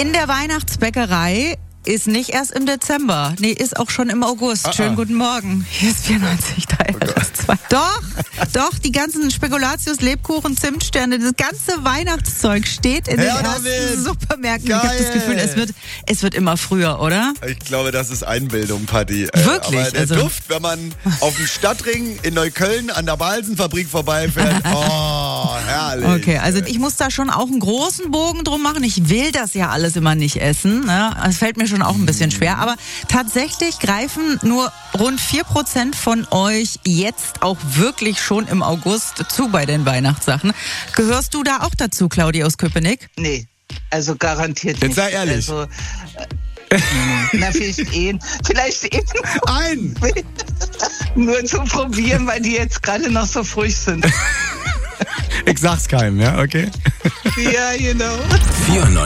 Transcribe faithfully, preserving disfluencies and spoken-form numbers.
In der Weihnachtsbäckerei ist nicht erst im Dezember. Nee, ist auch schon im August. Ah, Schönen ah. guten Morgen. Hier ist vierundneunzig drei Oh Gott. S zwei. Doch, doch, die ganzen Spekulatius, Lebkuchen, Zimtsterne, das ganze Weihnachtszeug steht in Her den damit. ersten Supermärkten. Ich habe Geil. das Gefühl, es wird, es wird immer früher, oder? Ich glaube, das ist Einbildung, Patti. Äh, Wirklich? Aber der Also- Duft, wenn man auf dem Stadtring in Neukölln an der Balsenfabrik vorbeifährt, oh, herrlich. Okay, also ich muss da schon auch einen großen Bogen drum machen. Ich will das ja alles immer nicht essen. Ne? Es fällt mir schon auch ein bisschen schwer. Aber tatsächlich greifen nur rund vier Prozent von euch jetzt auch wirklich schon im August zu bei den Weihnachtssachen. Gehörst du da auch dazu, Claudia aus Köpenick? Nee, also garantiert Jetzt nicht. sei ehrlich. Also, äh, na, vielleicht eh, vielleicht eh Ein! nur zu probieren, weil die jetzt gerade noch so frisch sind. Ich sag's keinem, ja, okay? Ja, genau. vierundneunzig